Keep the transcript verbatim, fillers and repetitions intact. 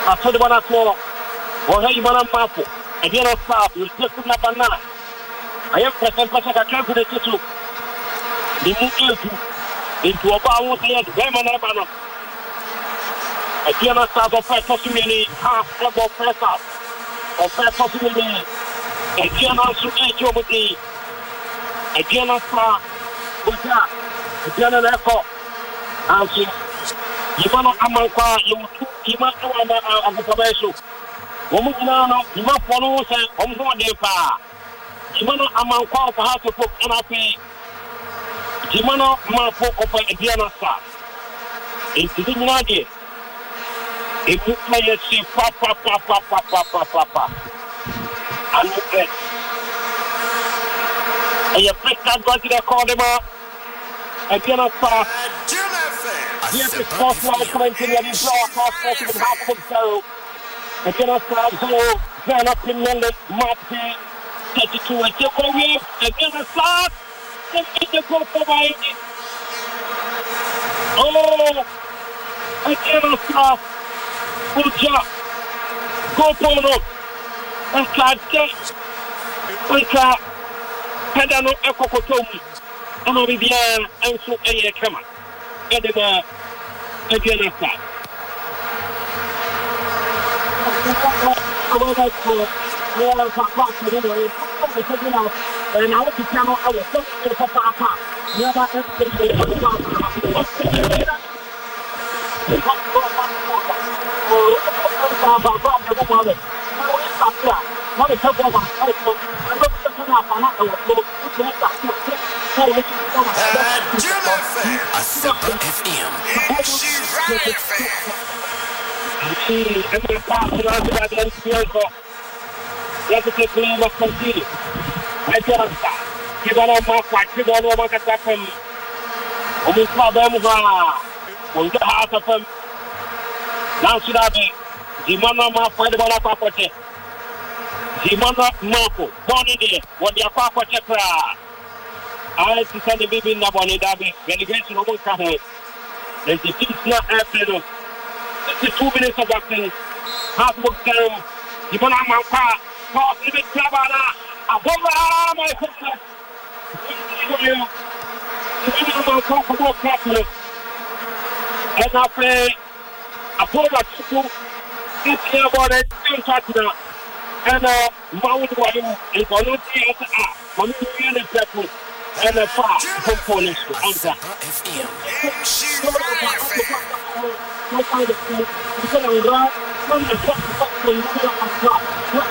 I told the one for or hey, man, Papo. Again, I start with just a banana. I am present, but I can't put it to the move into a bow here, Beman. Again, I start of first possibility, half double press up. Or first possibility, again, also eight over the again, I start with that. Again, an echo. And so, you want to Amanqua, you want to have a commercial. Woman, you must follow us on board the car. You want to Amanqua for how to put an apple. Jimano Marco of a Diana Star. Into the Nadi. If you play a see papa, papa, papa, papa, papa. And you play. And you pick that gun to the corner. Again, a Star. Yes, it's possible to continue to draw across the half of the show. Again, a Star. So, turn up in London, Marty. thirty-two and two. Again, a Star. Oh, again, a Star. Good job. Go Polo. And can't get. We can't. Pedano Ecocotomi. And over there, and so a camera. Edema. Again, a Star. And I want to tell you, I was so good for Papa. Never Let's take a look at the I can't stop. Give on my fight, give on my attack him. Only problem is on the heart of him. Now, should I be Jimana fight about a property? Jimana Marco, Bonnie, what your property cry. I see send the baby in the bonnet, Dabby, relegation of one cabinet. There's the team's not after them. Two minutes of action. Half book term. Jimana Marco. Talk to me, Cabana. I hold my foot. You know, talk about Catholic. And I play a poor two. It's here about it. And uh, Mount William is on the theater. I'm in the people. And a far from police to answer. I'm